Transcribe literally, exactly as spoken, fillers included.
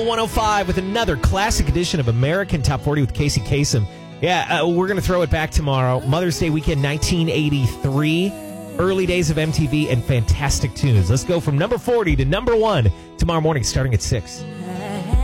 one oh five with another classic edition of American Top forty with Casey Kasem. Yeah, uh, we're going to throw it back tomorrow. Mother's Day weekend nineteen eighty-three. Early days of M T V and fantastic tunes. Let's go from number forty to number one tomorrow morning starting at six.